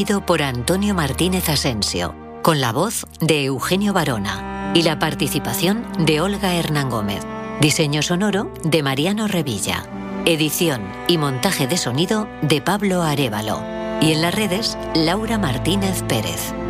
por Antonio Martínez Asensio, con la voz de Eugenio Barona y la participación de Olga Hernán Gómez. Diseño sonoro de Mariano Revilla. Edición y montaje de sonido de Pablo Arévalo. Y en las redes, Laura Martínez Pérez.